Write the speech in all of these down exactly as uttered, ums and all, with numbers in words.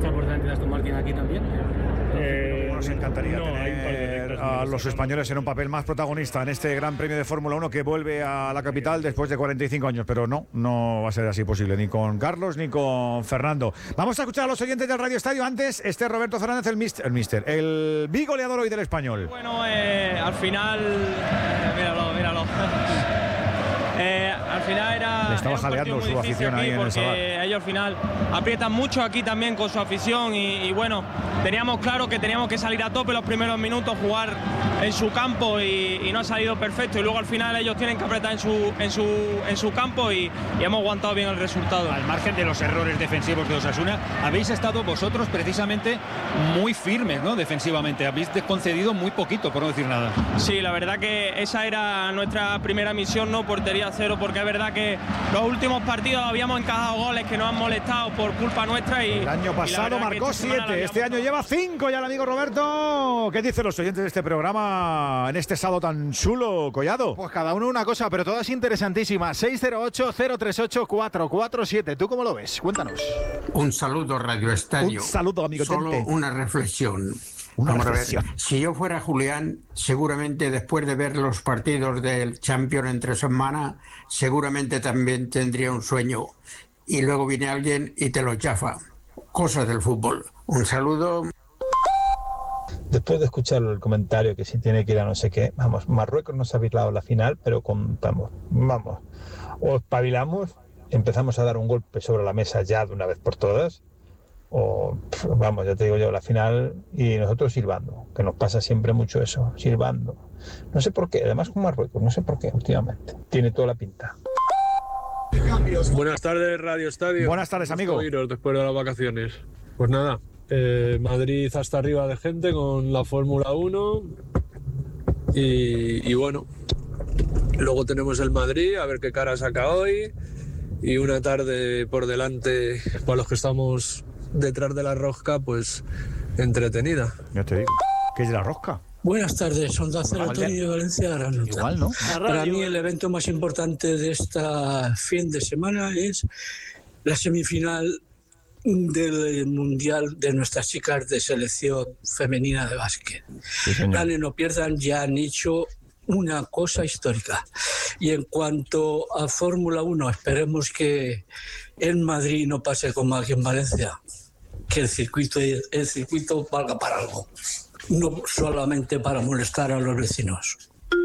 más importante de Aston Martin aquí también. Eh, Nos encantaría no, hay un par de tener rectas a muy los españoles en un papel más protagonista en este Gran Premio de Fórmula uno que vuelve a la capital después de cuarenta y cinco años, pero no, no va a ser así posible, ni con Carlos ni con Fernando. Vamos a escuchar a los oyentes del Radio Estadio. Antes, este Roberto Fernández, el mister, el, mister, el bigoleador hoy del Español. Bueno, eh, al final, eh, míralo, míralo. Eh, al final era, Le estaba era un jaleando partido su muy difícil afición aquí ahí en el Sadar. porque ellos al final aprietan mucho aquí también con su afición y, y bueno, teníamos claro que teníamos que salir a tope los primeros minutos, jugar en su campo y, y no ha salido perfecto y luego al final ellos tienen que apretar en su, en su, en su campo y, y hemos aguantado bien el resultado. Al margen de los errores defensivos de Osasuna, habéis estado vosotros precisamente muy firmes, ¿no? Defensivamente, habéis concedido muy poquito, por no decir nada. Sí, la verdad que esa era nuestra primera misión, no portería cero, porque es verdad que los últimos partidos habíamos encajado goles que nos han molestado por culpa nuestra y el año pasado marcó siete, este año lleva cinco ya el amigo Roberto. ¿Qué dicen los oyentes de este programa en este sábado tan chulo, Collado? Pues cada uno una cosa, pero todas interesantísimas. seis cero ocho, cero tres ocho, cuatro cuatro siete. ¿Tú cómo lo ves? Cuéntanos. Un saludo, Radio Estadio. Un saludo, amigo. Solo Tente. una reflexión. Una Vamos reflexión. a ver, si yo fuera Julián, seguramente después de ver los partidos del Champions entre semana, seguramente también tendría un sueño. Y luego viene alguien y te lo chafa. Cosas del fútbol. Un saludo. Después de escuchar el comentario que si tiene que ir a no sé qué, vamos, Marruecos nos ha virlado la final, pero con, vamos, vamos, o espabilamos, empezamos a dar un golpe sobre la mesa ya de una vez por todas, o vamos, ya te digo yo, la final y nosotros silbando, que nos pasa siempre mucho eso, silbando. No sé por qué, además con Marruecos, no sé por qué últimamente, tiene toda la pinta. Buenas tardes, Radio Estadio. Buenas tardes, amigo. Oíros después de las vacaciones. Pues nada, eh, Madrid hasta arriba de gente con la Fórmula uno y, y bueno, luego tenemos el Madrid, a ver qué cara saca hoy y una tarde por delante para los que estamos detrás de la rosca, pues entretenida. Ya te digo, ¿qué es la rosca? Buenas tardes, Onda Cero, Vale. Antonio de Valencia, Granada. Igual, ¿no? Para mí el evento más importante de esta fin de semana es la semifinal del Mundial de nuestras chicas de selección femenina de básquet. Sí, señor. Ganen o pierdan, ya han hecho una cosa histórica. Y en cuanto a Fórmula uno, esperemos que en Madrid no pase como aquí en Valencia, que el circuito, el circuito valga para algo, no solamente para molestar a los vecinos.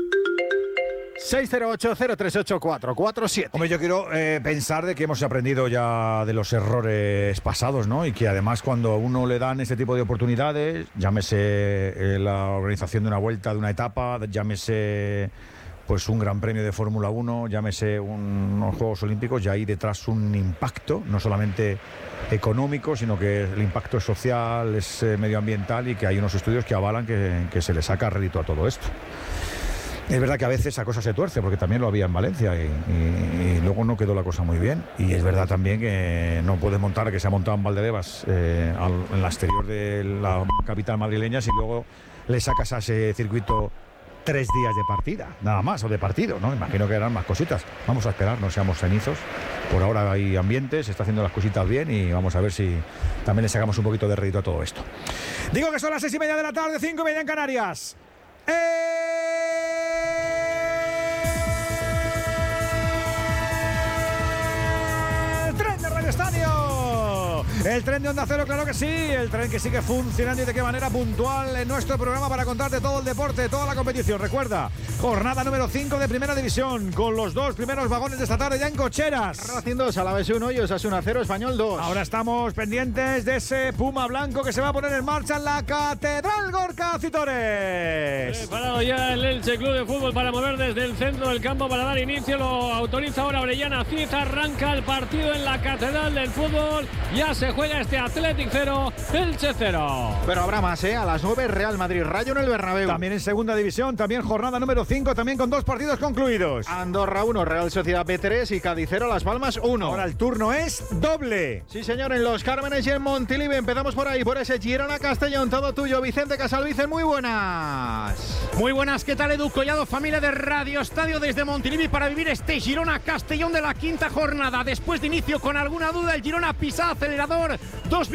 seis cero ocho, cero tres ocho, cuatro cuatro siete. Hombre, yo quiero eh, pensar de que hemos aprendido ya de los errores pasados, ¿no? Y que además cuando a uno le dan ese tipo de oportunidades, llámese eh, la organización de una vuelta, de una etapa, llámese pues un gran premio de Fórmula uno, llámese un, unos Juegos Olímpicos, ya hay detrás un impacto, no solamente económico, sino que el impacto es social, es eh, medioambiental y que hay unos estudios que avalan que, que se le saca rédito a todo esto. Es verdad que a veces esa cosa se tuerce, porque también lo había en Valencia y, y, y luego no quedó la cosa muy bien. Y es verdad también que no puedes montar, que se ha montado en Valdebebas, eh, al, en la exterior de la capital madrileña, si luego le sacas a ese circuito tres días de partida, nada más, o de partido, ¿no? Imagino que eran más cositas. Vamos a esperar, no seamos cenizos. Por ahora hay ambiente, se está haciendo las cositas bien y vamos a ver si también le sacamos un poquito de rédito a todo esto. Digo que son las seis y media de la tarde, cinco y media en Canarias. El tren de Radio Estadio, el tren de Onda Cero, claro que sí, el tren que sigue funcionando y de qué manera puntual en nuestro programa para contarte todo el deporte, toda la competición. Recuerda, jornada número cinco de Primera División, con los dos primeros vagones de esta tarde ya en cocheras. Racing dos, Alavés uno y Osasuna cero, Español dos. Ahora estamos pendientes de ese Puma blanco que se va a poner en marcha en la Catedral Gorka Citores. Preparado ya el Elche Club de Fútbol para mover desde el centro del campo para dar inicio. Lo autoriza ahora Orellana Cid. Arranca el partido en la Catedral del Fútbol. Ya se juega este Athletic cero, Elche cero. Pero habrá más, ¿eh? A las nueve, Real Madrid Rayo en el Bernabéu. También en segunda división, también jornada número cinco, también con dos partidos concluidos. Andorra uno, Real Sociedad B tres y Cádiz cero, Las Palmas uno. Ahora el turno es doble. Sí, señor, en Los Cármenes y en Montilivi. Empezamos por ahí, por ese Girona Castellón, todo tuyo. Vicente Casalvice, muy buenas. Muy buenas, ¿qué tal, Edu Collado, familia de Radio Estadio desde Montilivi para vivir este Girona Castellón de la quinta jornada? Después de inicio con alguna duda, el Girona pisa acelerador, dos